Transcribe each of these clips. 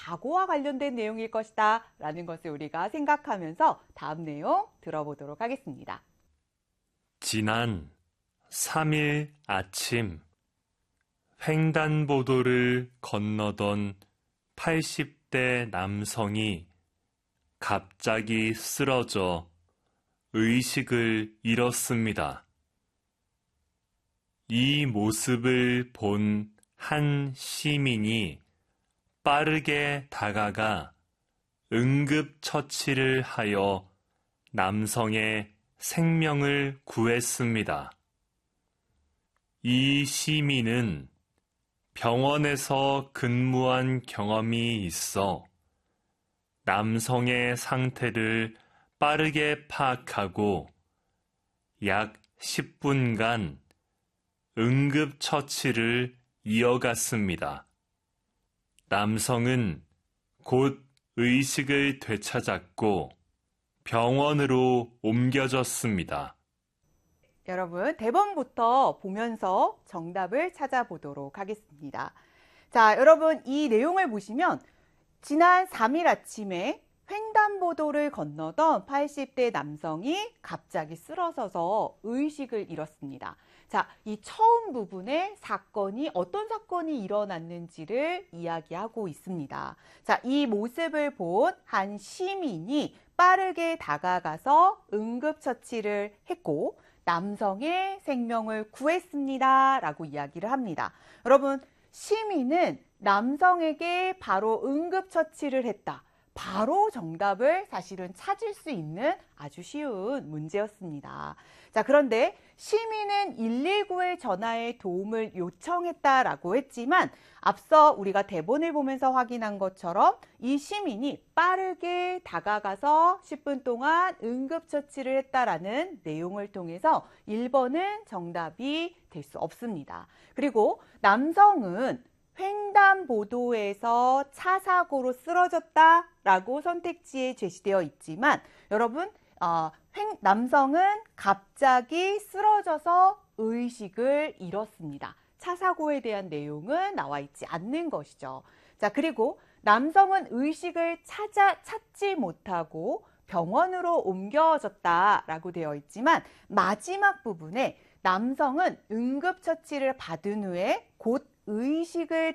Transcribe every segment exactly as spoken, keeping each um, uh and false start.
과거와 관련된 내용일 것이다 라는 것을 우리가 생각하면서 다음 내용 들어보도록 하겠습니다. 지난 삼 일 아침 횡단보도를 건너던 팔십 대 남성이 갑자기 쓰러져 의식을 잃었습니다. 이 모습을 본 한 시민이 빠르게 다가가 응급처치를 하여 남성의 생명을 구했습니다. 이 시민은 병원에서 근무한 경험이 있어 남성의 상태를 빠르게 파악하고 약 십 분간 응급처치를 이어갔습니다. 남성은 곧 의식을 되찾았고 병원으로 옮겨졌습니다. 여러분, 대본부터 보면서 정답을 찾아보도록 하겠습니다. 자, 여러분, 이 내용을 보시면 지난 삼 일 아침에 횡단보도를 건너던 팔십 대 남성이 갑자기 쓰러져서 의식을 잃었습니다. 자, 이 처음 부분에 사건이 어떤 사건이 일어났는지를 이야기하고 있습니다. 자, 이 모습을 본 한 시민이 빠르게 다가가서 응급처치를 했고 남성의 생명을 구했습니다 라고 이야기를 합니다. 여러분, 시민은 남성에게 바로 응급처치를 했다. 바로 정답을 사실은 찾을 수 있는 아주 쉬운 문제였습니다. 자, 그런데 시민은 일일구에 전화해 도움을 요청했다라고 했지만 앞서 우리가 대본을 보면서 확인한 것처럼 이 시민이 빠르게 다가가서 십 분 동안 응급처치를 했다라는 내용을 통해서 일 번은 정답이 될 수 없습니다. 그리고 남성은 횡단보도에서 차 사고로 쓰러졌다라고 선택지에 제시되어 있지만 여러분, 어, 횡, 남성은 갑자기 쓰러져서 의식을 잃었습니다. 차 사고에 대한 내용은 나와 있지 않는 것이죠. 자, 그리고 남성은 의식을 찾아, 찾지 못하고 병원으로 옮겨졌다라고 되어 있지만 마지막 부분에 남성은 응급처치를 받은 후에 곧 의식을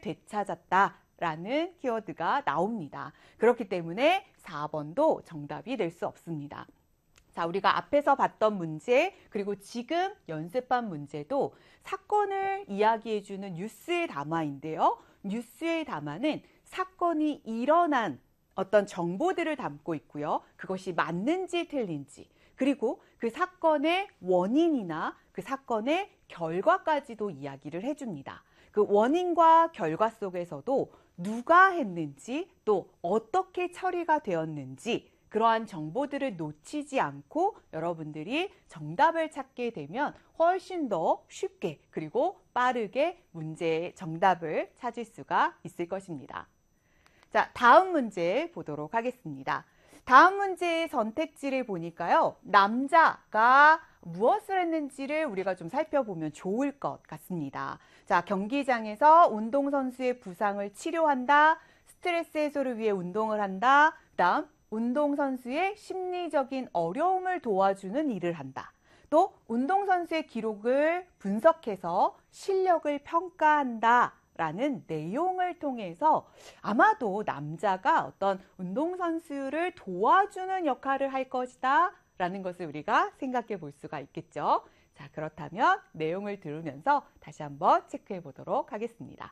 되찾았다라는 키워드가 나옵니다. 그렇기 때문에 사 번도 정답이 될 수 없습니다. 자, 우리가 앞에서 봤던 문제 그리고 지금 연습한 문제도 사건을 이야기해주는 뉴스의 담화인데요. 뉴스의 담화는 사건이 일어난 어떤 정보들을 담고 있고요. 그것이 맞는지 틀린지 그리고 그 사건의 원인이나 그 사건의 결과까지도 이야기를 해줍니다. 그 원인과 결과 속에서도 누가 했는지 또 어떻게 처리가 되었는지 그러한 정보들을 놓치지 않고 여러분들이 정답을 찾게 되면 훨씬 더 쉽게 그리고 빠르게 문제의 정답을 찾을 수가 있을 것입니다. 자, 다음 문제 보도록 하겠습니다. 다음 문제의 선택지를 보니까요. 남자가 무엇을 했는지를 우리가 좀 살펴보면 좋을 것 같습니다. 자, 경기장에서 운동선수의 부상을 치료한다. 스트레스 해소를 위해 운동을 한다. 그다음 운동선수의 심리적인 어려움을 도와주는 일을 한다. 또 운동선수의 기록을 분석해서 실력을 평가한다. 라는 내용을 통해서 아마도 남자가 어떤 운동선수를 도와주는 역할을 할 것이다 라는 것을 우리가 생각해 볼 수가 있겠죠. 자, 그렇다면 내용을 들으면서 다시 한번 체크해 보도록 하겠습니다.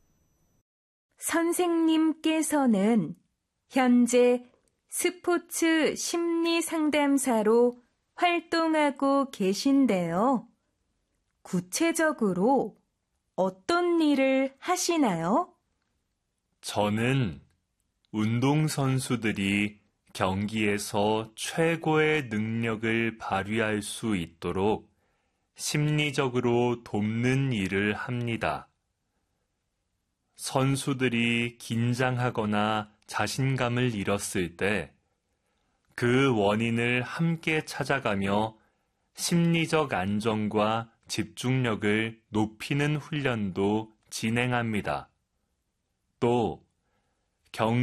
선생님께서는 현재 스포츠 심리 상담사로 활동하고 계신데요. 구체적으로 어떤 일을 하시나요? 저는 운동선수들이 경기에서 최고의 능력을 발휘할 수 있도록 심리적으로 돕는 일을 합니다. 선수들이 긴장하거나 자신감을 잃었을 때 그 원인을 함께 찾아가며 심리적 안정과 집중력을 높이는 훈련도 진행합니다. 또 경